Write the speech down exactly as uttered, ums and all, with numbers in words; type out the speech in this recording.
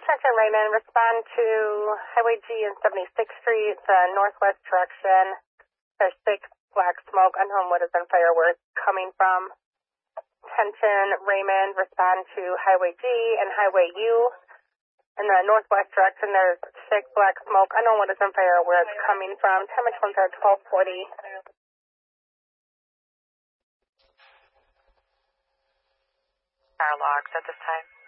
Attention Raymond, respond to Highway G and seventy-sixth Street, the northwest direction. There's thick black smoke, unknown what is on fire, where it's coming from. Attention Raymond, respond to Highway G and Highway U. In the northwest direction, there's thick black smoke, unknown what is on fire, where it's coming from. Time which ones are twelve forty. Our logs at this time.